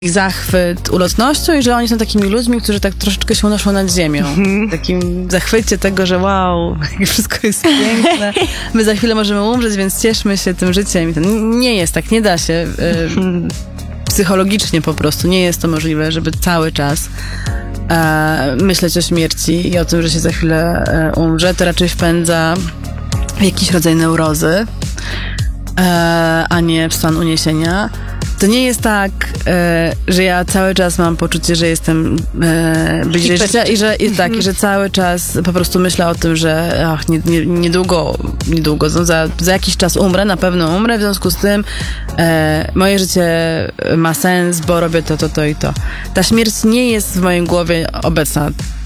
zachwyt ulotnością i że oni są takimi ludźmi, którzy tak troszeczkę się unoszą nad ziemią. W takim zachwycie tego, że wow, wszystko jest piękne. My za chwilę możemy umrzeć, więc cieszmy się tym życiem. I to nie jest tak, nie da się psychologicznie po prostu. Nie jest to możliwe, żeby cały czas myśleć o śmierci i o tym, że się za chwilę umrze. To raczej wpędza w jakiś rodzaj neurozy, a nie w stan uniesienia. To nie jest tak, że ja cały czas mam poczucie, że jestem bliżej życia i że cały czas po prostu myślę o tym, że niedługo za jakiś czas umrę, na pewno umrę, w związku z tym moje życie ma sens, bo robię to i to. Ta śmierć nie jest w mojej głowie obecna,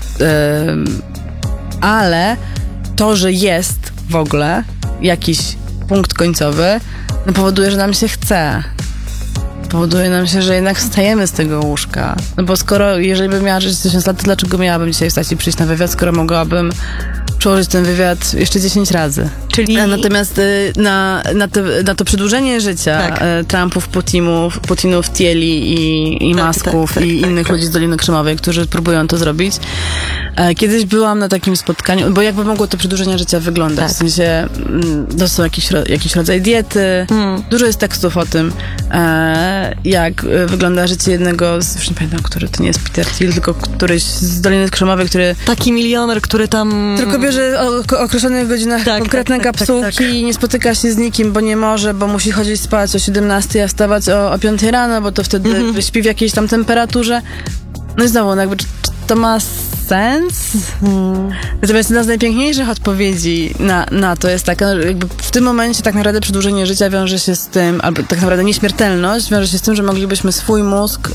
ale to, że jest w ogóle jakiś punkt końcowy, powoduje, że nam się chce. Powoduje nam się, że jednak wstajemy z tego łóżka. No bo jeżeli bym miała żyć 1000 lat, to dlaczego miałabym dzisiaj wstać i przyjść na wywiad, skoro mogłabym przełożyć ten wywiad jeszcze 10 razy. Czyli... Natomiast na to przedłużenie życia Trumpów, Putinów, Tieli i Musków i innych ludzi z Doliny Krzemowej, którzy próbują to zrobić. Kiedyś byłam na takim spotkaniu, bo jakby mogło to przedłużenie życia wyglądać. W sensie, to są jakiś rodzaj diety. Dużo jest tekstów o tym, jak wygląda życie jednego już nie pamiętam, który to nie jest Peter Thiel, tylko któryś z Doliny Krzemowej, który... Taki milioner, który tam... Tylko bierze o określonych godzinach konkretne kapsułki i nie spotyka się z nikim, bo nie może, bo musi chodzić spać o 17, a wstawać o 5 rano, bo to wtedy śpi w jakiejś tam temperaturze. No i znowu, jakby, czy to ma sens? Natomiast jedna z najpiękniejszych odpowiedzi na to jest taka, jakby w tym momencie tak naprawdę przedłużenie życia wiąże się z tym, albo tak naprawdę nieśmiertelność wiąże się z tym, że moglibyśmy swój mózg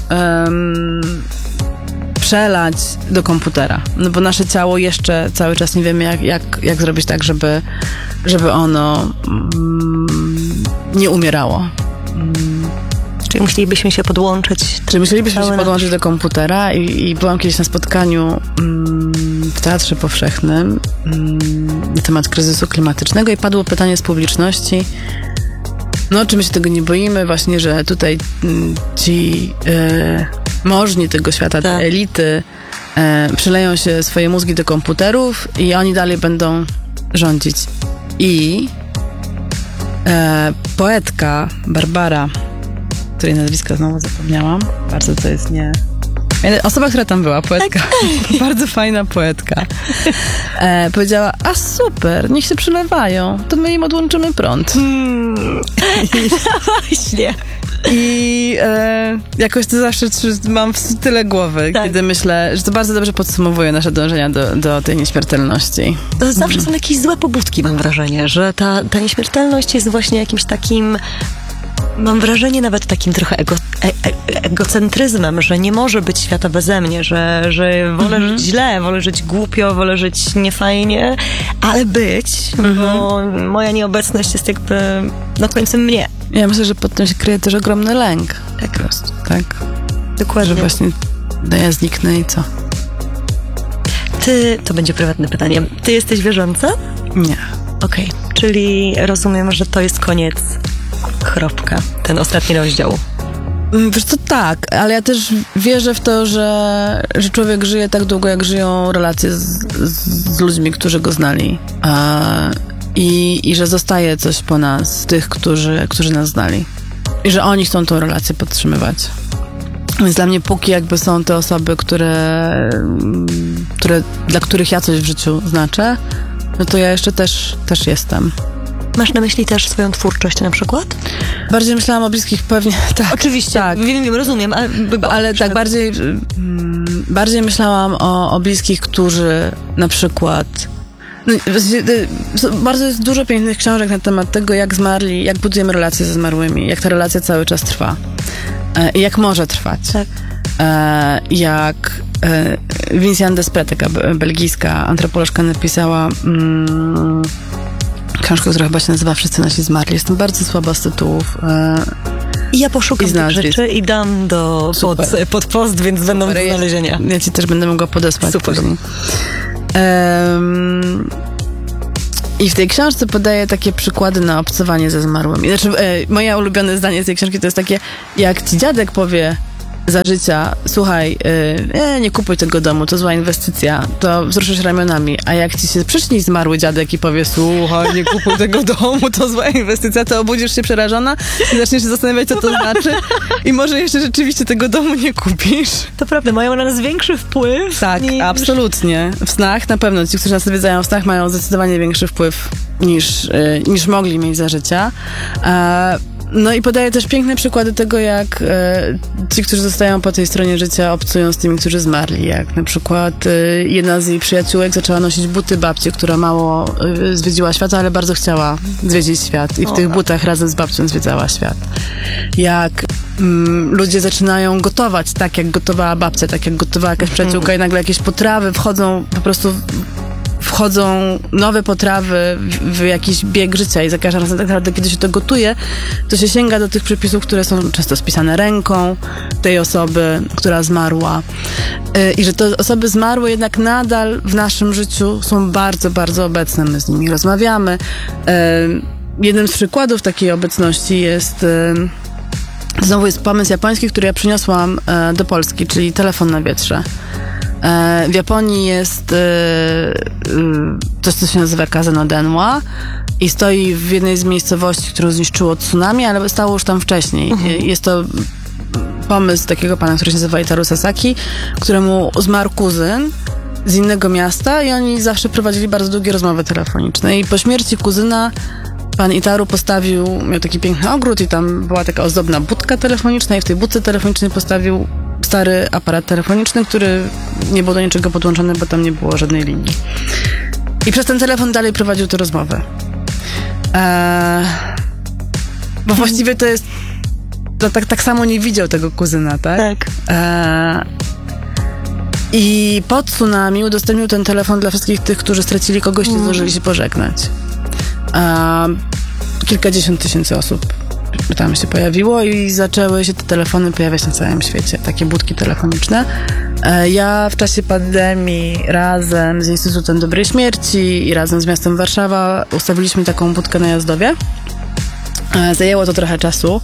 przelać do komputera. No bo nasze ciało jeszcze cały czas nie wiemy, jak zrobić tak, żeby ono nie umierało. Czyli musielibyśmy się podłączyć. Do komputera i byłam kiedyś na spotkaniu w Teatrze Powszechnym na temat kryzysu klimatycznego i padło pytanie z publiczności, no czy my się tego nie boimy, właśnie, że tutaj ci możni tego świata, te elity przeleją się swoje mózgi do komputerów i oni dalej będą rządzić. I poetka Barbara, której nazwiska znowu zapomniałam. Bardzo to jest nie... Osoba, która tam była, poetka. Bardzo fajna poetka. Powiedziała, a super, niech się przylewają, to my im odłączymy prąd. Właśnie. I jakoś to zawsze mam w tyle głowy, kiedy myślę, że to bardzo dobrze podsumowuje nasze dążenia do tej nieśmiertelności. To zawsze są jakieś złe pobudki, mam wrażenie, że ta nieśmiertelność jest właśnie jakimś takim... Mam wrażenie nawet takim trochę egocentryzmem, że nie może być świata beze mnie, że wolę żyć źle, wolę żyć głupio, wolę żyć niefajnie, ale być, bo moja nieobecność jest jakby końcem mnie. Ja myślę, że pod tym się kryje też ogromny lęk. Tak. Po prostu, tak? Dokładnie. Że właśnie ja zniknę i co? To będzie prywatne pytanie. Ty jesteś wierząca? Nie. Okej. Czyli rozumiem, że to jest koniec. Kropka. Ten ostatni rozdział. Wiesz co, tak, ale ja też wierzę w to, że człowiek żyje tak długo, jak żyją relacje z ludźmi, którzy go znali. I że zostaje coś po nas, tych, którzy nas znali. I że oni chcą tą relację podtrzymywać. Więc dla mnie póki jakby są te osoby, dla których ja coś w życiu znaczę, no to ja jeszcze też jestem. Masz na myśli też swoją twórczość na przykład? Bardziej myślałam o bliskich, pewnie, tak. Oczywiście, tak. Wiem, rozumiem. Ale tak, bardziej myślałam o bliskich, którzy na przykład... bardzo jest dużo pięknych książek na temat tego, jak zmarli, jak budujemy relacje ze zmarłymi, jak ta relacja cały czas trwa. I jak może trwać. Tak. Jak Vinciane Desprez, taka belgijska antropolożka, napisała... książkę, która chyba się nazywa Wszyscy nasi zmarli. Jestem bardzo słaba z tytułów. I ja poszukam tych rzeczy i dam pod post, więc będą do znalezienia. Ja ci też będę mogła podesłać. Super. I w tej książce podaję takie przykłady na obcowanie ze zmarłymi. Znaczy, moje ulubione zdanie z tej książki to jest takie, jak ci dziadek powie, za życia, słuchaj, nie kupuj tego domu, to zła inwestycja, to wzruszysz ramionami, a jak ci się przyśni zmarły dziadek i powie, słuchaj, nie kupuj tego domu, to zła inwestycja, to obudzisz się przerażona i zaczniesz się zastanawiać, co to znaczy i może jeszcze rzeczywiście tego domu nie kupisz. To prawda, mają na nas większy wpływ. Tak, absolutnie. W snach na pewno, ci, którzy nas odwiedzają w snach, mają zdecydowanie większy wpływ niż mogli mieć za życia. No i podaję też piękne przykłady tego, jak ci, którzy zostają po tej stronie życia, obcują z tymi, którzy zmarli. Jak na przykład jedna z jej przyjaciółek zaczęła nosić buty babci, która mało zwiedziła świata, ale bardzo chciała zwiedzić świat i w tych butach razem z babcią zwiedzała świat. Jak ludzie zaczynają gotować tak, jak gotowała babcia, tak jak gotowała jakaś przyjaciółka i nagle jakieś potrawy wchodzą nowe potrawy w jakiś bieg życia i za każdym razem tak naprawdę, kiedy się to gotuje, to się sięga do tych przepisów, które są często spisane ręką tej osoby, która zmarła. I że te osoby zmarłe jednak nadal w naszym życiu są bardzo, bardzo obecne. My z nimi rozmawiamy. Jednym z przykładów takiej obecności znowu jest pomysł japoński, który ja przyniosłam do Polski, czyli telefon na wietrze. W Japonii jest coś, co się nazywa Kaze no Denwa i stoi w jednej z miejscowości, którą zniszczyło tsunami, ale stało już tam wcześniej. Jest to pomysł takiego pana, który się nazywa Itaru Sasaki, któremu zmarł kuzyn z innego miasta i oni zawsze prowadzili bardzo długie rozmowy telefoniczne. I po śmierci kuzyna pan Itaru miał taki piękny ogród i tam była taka ozdobna budka telefoniczna i w tej budce telefonicznej postawił stary aparat telefoniczny, który nie był do niczego podłączony, bo tam nie było żadnej linii. I przez ten telefon dalej prowadził tę rozmowę. Bo właściwie to jest... Tak samo nie widział tego kuzyna, tak? Tak. I po tsunami udostępnił ten telefon dla wszystkich tych, którzy stracili kogoś i nie zdążyli się pożegnać. Kilkadziesiąt tysięcy osób tam się pojawiło i zaczęły się te telefony pojawiać na całym świecie, takie budki telefoniczne. Ja w czasie pandemii razem z Instytutem Dobrej Śmierci i razem z miastem Warszawa ustawiliśmy taką budkę na Jazdowie. Zajęło to trochę czasu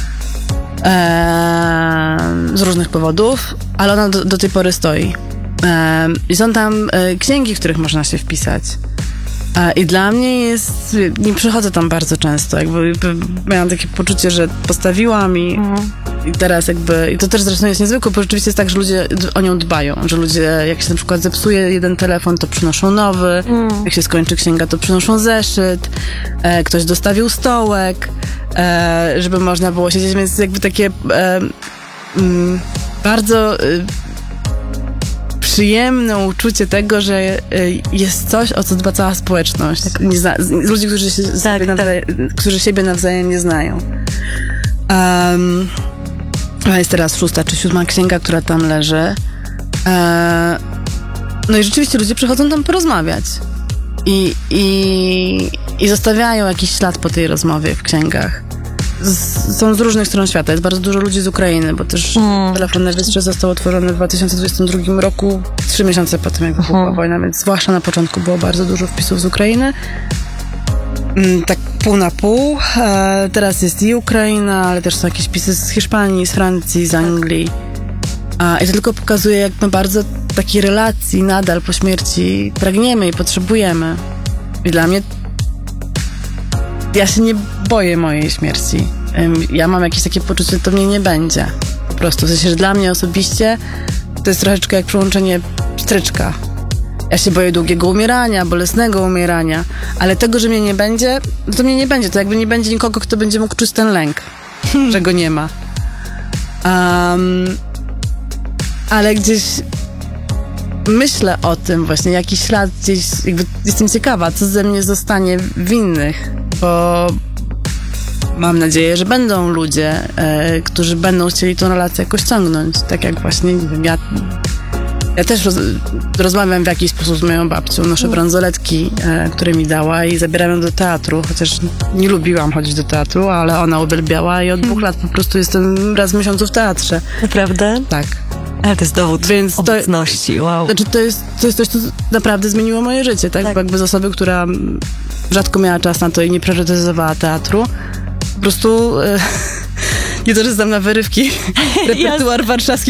z różnych powodów, ale ona do tej pory stoi. I są tam księgi, w których można się wpisać. I dla mnie nie przychodzę tam bardzo często, miałam takie poczucie, że postawiłam i teraz i to też zresztą jest niezwykłe, bo rzeczywiście jest tak, że ludzie o nią dbają, że ludzie, jak się na przykład zepsuje jeden telefon, to przynoszą nowy, jak się skończy księga, to przynoszą zeszyt, ktoś dostawił stołek, żeby można było siedzieć, więc takie bardzo przyjemne uczucie tego, że jest coś, o co dba cała społeczność. Tak. Ludzi, którzy siebie nawzajem nie znają. Jest teraz 6. czy 7. księga, która tam leży. No i rzeczywiście ludzie przychodzą tam porozmawiać. I zostawiają jakiś ślad po tej rozmowie w księgach. Są z różnych stron świata. Jest bardzo dużo ludzi z Ukrainy, bo też telefon na wietrze został otworzony w 2022 roku, 3 miesiące po tym, jak wybuchła wojna, więc zwłaszcza na początku było bardzo dużo wpisów z Ukrainy. Tak pół na pół. Teraz jest i Ukraina, ale też są jakieś wpisy z Hiszpanii, z Francji, z Anglii. I to tylko pokazuje, jak my bardzo takiej relacji nadal po śmierci pragniemy i potrzebujemy. I dla mnie ja się nie boję mojej śmierci. Ja mam jakieś takie poczucie, że to mnie nie będzie. Po prostu. W sensie, że dla mnie osobiście to jest troszeczkę jak przełączenie stryczka. Ja się boję długiego umierania, bolesnego umierania, ale tego, że mnie nie będzie, to mnie nie będzie. To jakby nie będzie nikogo, kto będzie mógł czuć ten lęk, że go nie ma. Ale gdzieś myślę o tym właśnie, jakiś ślad gdzieś, jestem ciekawa, co ze mnie zostanie w innych, bo mam nadzieję, że będą ludzie, którzy będą chcieli tą relację jakoś ciągnąć. Tak jak właśnie, nie wiem, ja też rozmawiam w jakiś sposób z moją babcią, noszę bransoletki, które mi dała i zabieram ją do teatru, chociaż nie lubiłam chodzić do teatru, ale ona uwielbiała i od 2 lat po prostu jestem raz w miesiącu w teatrze. Naprawdę? Tak. Ale to jest dowód obecności, wow. Znaczy to jest coś, co naprawdę zmieniło moje życie, tak? Bo jakby z osoby, która rzadko miała czas na to i nie priorytetyzowała teatru, po prostu Nie to, że znam na wyrywki repertuar warszawski